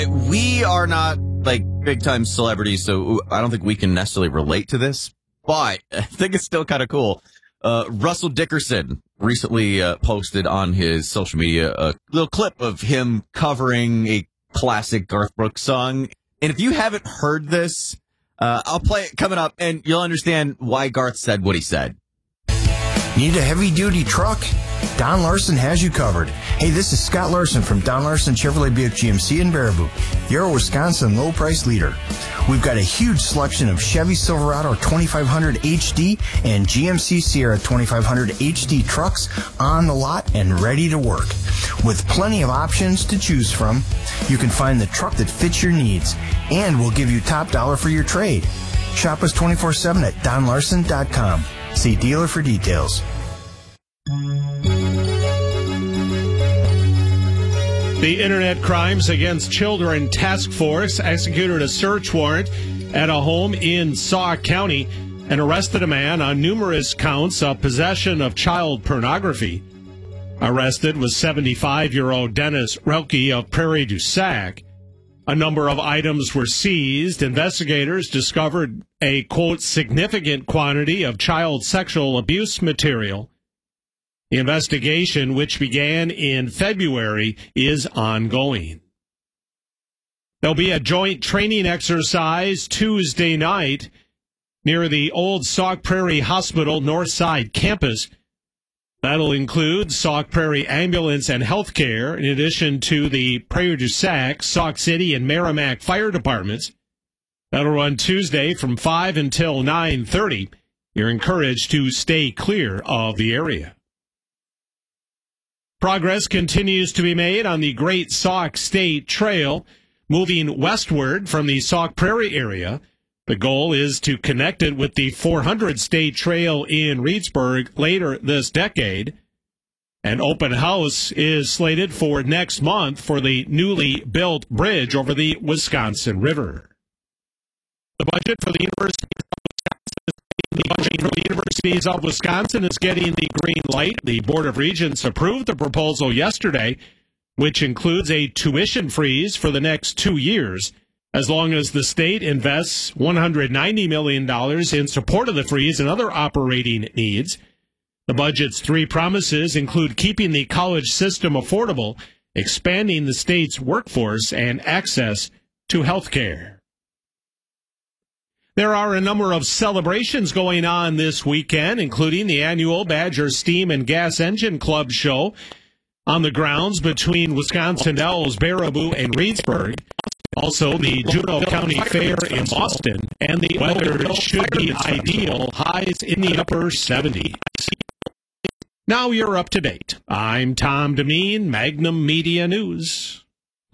We are not like big time celebrities, so I don't think we can necessarily relate to this, but I think it's still kind of cool. Russell Dickerson recently posted on his social media a little clip of him covering a classic Garth Brooks song. And if you haven't heard this, I'll play it coming up, and you'll understand why Garth said what he said. Need a heavy-duty truck? Don Larson has you covered. Hey, this is Scott Larson from Don Larson Chevrolet Buick GMC in Baraboo, your Wisconsin low-price leader. We've got a huge selection of Chevy Silverado 2500 HD and GMC Sierra 2500 HD trucks on the lot and ready to work. With plenty of options to choose from, you can find the truck that fits your needs, and we'll give you top dollar for your trade. Shop us 24/7 at donlarson.com. See dealer for details. The Internet Crimes Against Children Task Force executed a search warrant at a home in Sauk County and arrested a man on numerous counts of possession of child pornography. Arrested was 75-year-old Dennis Relke of Prairie du Sac. A number of items were seized. Investigators discovered a, quote, significant quantity of child sexual abuse material. The investigation, which began in February, is ongoing. There'll be a joint training exercise Tuesday night near the old Sauk Prairie Hospital Northside campus. That'll include Sauk Prairie Ambulance and Healthcare, in addition to the Prairie du Sac, Sauk City, and Merrimack fire departments. That'll run Tuesday from 5 until 9:30. You're encouraged to stay clear of the area. Progress continues to be made on the Great Sauk State Trail, moving westward from the Sauk Prairie area. The goal is to connect it with the 400 State Trail in Reedsburg later this decade. An open house is slated for next month for the newly built bridge over the Wisconsin River. The budget for the Universities of Wisconsin is getting the green light. The Board of Regents approved the proposal yesterday, which includes a tuition freeze for the next 2 years, as long as the state invests $190 million in support of the freeze and other operating needs. The budget's three promises include keeping the college system affordable, expanding the state's workforce, and access to health care. There are a number of celebrations going on this weekend, including the annual Badger Steam and Gas Engine Club show on the grounds between Wisconsin Dells, Baraboo, and Reedsburg. Also, the Juneau County Fair in Boston, and the weather should be ideal, highs in the upper 70s. Now you're up to date. I'm Tom Demeen, Magnum Media News.